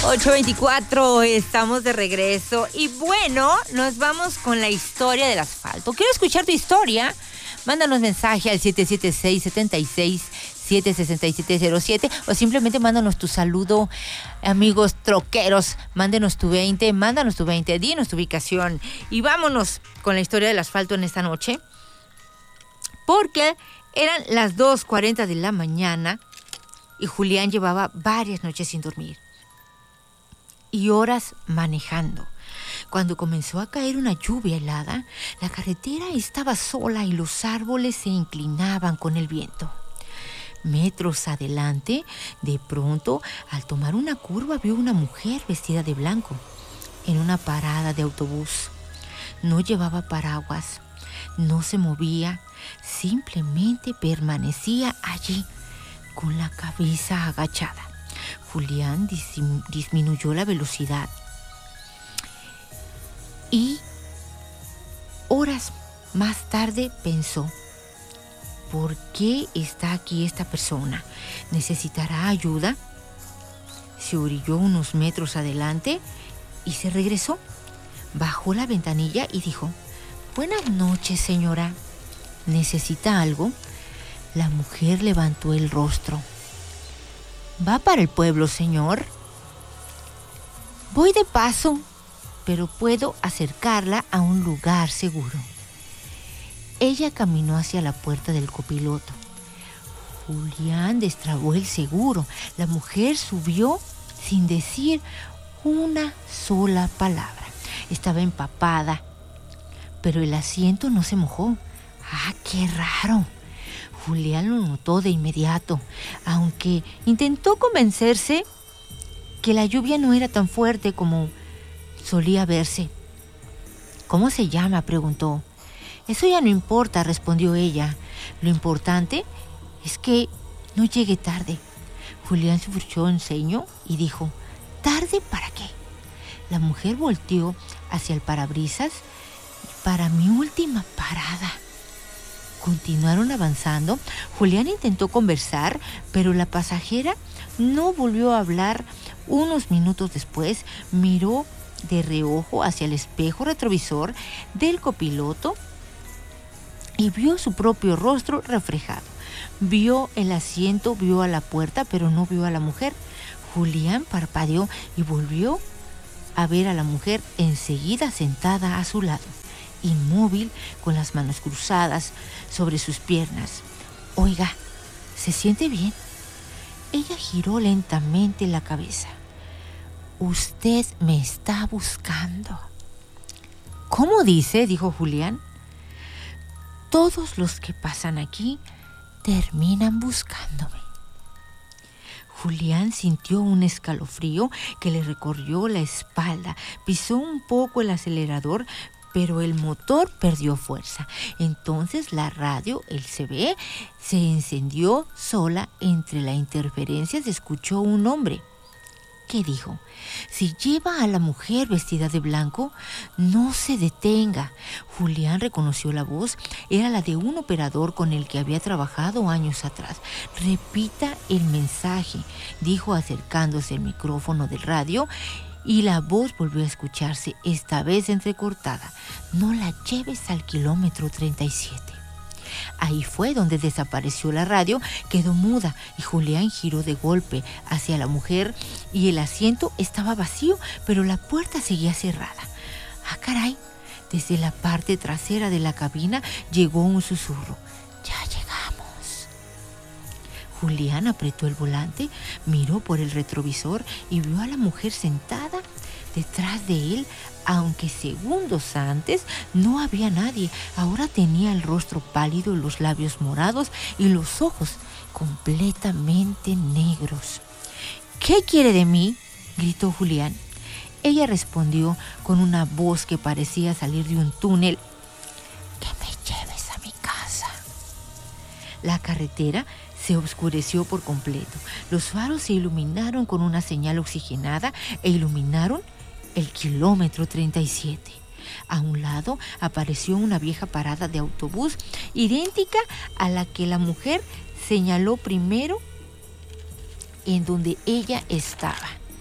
8:24, estamos de regreso y bueno, nos vamos con la historia del asfalto. Quiero escuchar tu historia. Mándanos mensaje al 776-76-76707 o simplemente mándanos tu saludo, amigos troqueros. Mándanos tu 20, dinos tu ubicación y vámonos con la historia del asfalto en esta noche. Porque eran las 2:40 de la mañana y Julián llevaba varias noches sin dormir y horas manejando. Cuando comenzó a caer una lluvia helada, la carretera estaba sola y los árboles se inclinaban con el viento. Metros adelante, de pronto, al tomar una curva, vio una mujer vestida de blanco en una parada de autobús. No llevaba paraguas, no se movía, simplemente permanecía allí con la cabeza agachada. Julián disminuyó la velocidad y horas más tarde pensó: ¿por qué está aquí esta persona? ¿Necesitará ayuda? Se orilló unos metros adelante y se regresó. Bajó la ventanilla y dijo: «Buenas noches, señora. ¿Necesita algo?» La mujer levantó el rostro. «¿Va para el pueblo, señor?» «Voy de paso, pero puedo acercarla a un lugar seguro». Ella caminó hacia la puerta del copiloto. Julián destrabó el seguro. La mujer subió sin decir una sola palabra. Estaba empapada, pero el asiento no se mojó. ¡Ah, qué raro! Julián lo notó de inmediato, aunque intentó convencerse que la lluvia no era tan fuerte como solía verse. «¿Cómo se llama?», preguntó. «Eso ya no importa», respondió ella. «Lo importante es que no llegue tarde». Julián se frunció el ceño y dijo: «¿Tarde para qué?». La mujer volteó hacia el parabrisas. «Para mi última parada». Continuaron avanzando. Julián intentó conversar, pero la pasajera no volvió a hablar. Unos minutos después, miró de reojo hacia el espejo retrovisor del copiloto y vio su propio rostro reflejado. Vio el asiento, vio a la puerta, pero no vio a la mujer. Julián parpadeó y volvió a ver a la mujer enseguida sentada a su lado, inmóvil, con las manos cruzadas sobre sus piernas. «Oiga, ¿se siente bien?». Ella giró lentamente la cabeza. «Usted me está buscando». «¿Cómo dice?», dijo Julián. «Todos los que pasan aquí terminan buscándome». Julián sintió un escalofrío que le recorrió la espalda. Pisó un poco el acelerador, pero el motor perdió fuerza. Entonces la radio, el CB, se encendió sola. Entre la interferencia se escuchó un hombre que dijo: «Si lleva a la mujer vestida de blanco, no se detenga». Julián reconoció la voz. Era la de un operador con el que había trabajado años atrás. «Repita el mensaje», dijo acercándose al micrófono del radio, y la voz volvió a escucharse, esta vez entrecortada: «No la lleves al kilómetro 37». Ahí fue donde desapareció la radio, quedó muda y Julián giró de golpe hacia la mujer y el asiento estaba vacío, pero la puerta seguía cerrada. ¡Ah, caray! Desde la parte trasera de la cabina llegó un susurro: «Ya llegamos». Julián apretó el volante, miró por el retrovisor y vio a la mujer sentada detrás de él. Aunque segundos antes no había nadie, ahora tenía el rostro pálido, los labios morados y los ojos completamente negros. «¿Qué quiere de mí?», gritó Julián. Ella respondió con una voz que parecía salir de un túnel: «Que me lleves a mi casa». La carretera se oscureció por completo. Los faros se iluminaron con una señal oxigenada e iluminaron el kilómetro 37. A un lado apareció una vieja parada de autobús, idéntica a la que la mujer señaló primero, en donde ella estaba.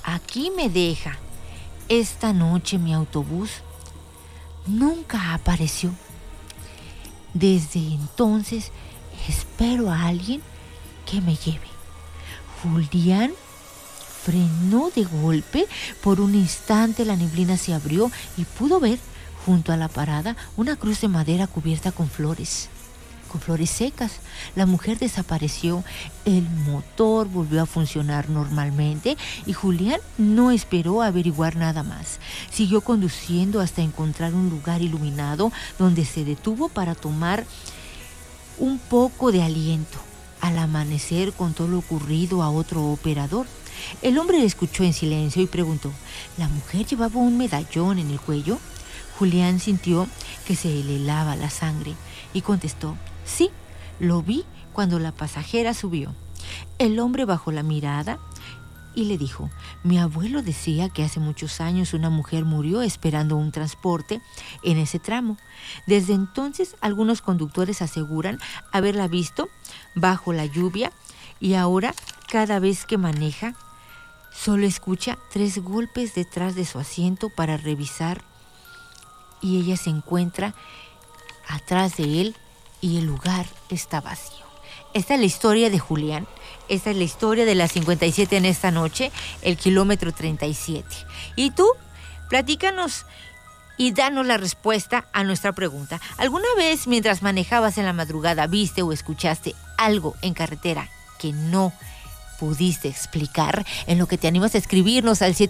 aquí me deja. Esta noche mi autobús nunca apareció. Desde entonces espero a alguien que me lleve. Julián frenó de golpe. Por un instante la neblina se abrió y pudo ver junto a la parada una cruz de madera cubierta con flores secas. La mujer desapareció, el motor volvió a funcionar normalmente y Julián no esperó averiguar nada más. Siguió conduciendo hasta encontrar un lugar iluminado donde se detuvo para tomar un poco de aliento. Al amanecer contó lo ocurrido a otro operador. El hombre le escuchó en silencio y preguntó: ¿la mujer llevaba un medallón en el cuello? Julián sintió que se le helaba la sangre y contestó: sí, lo vi cuando la pasajera subió. El hombre bajó la mirada y le dijo: mi abuelo decía que hace muchos años una mujer murió esperando un transporte en ese tramo. Desde entonces algunos conductores aseguran haberla visto bajo la lluvia y ahora cada vez que maneja solo escucha 3 golpes detrás de su asiento para revisar y ella se encuentra atrás de él y el lugar está vacío. Esta es la historia de Julián. Esta es la historia de la 57 en esta noche, el kilómetro 37. Y tú, platícanos y danos la respuesta a nuestra pregunta. ¿Alguna vez mientras manejabas en la madrugada viste o escuchaste algo en carretera que no pudiste explicar? En lo que te animas a escribirnos al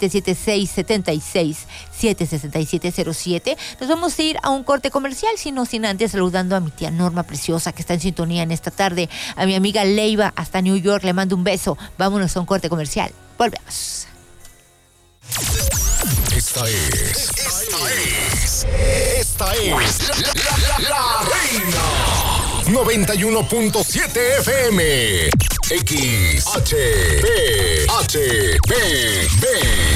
776-76-76707. Nos vamos a ir a un corte comercial, sino sin antes saludando a mi tía Norma preciosa que está en sintonía en esta tarde, a mi amiga Leiva hasta New York, le mando un beso. Vámonos a un corte comercial, volvemos. Esta es la Reina 91.7 FM XHBB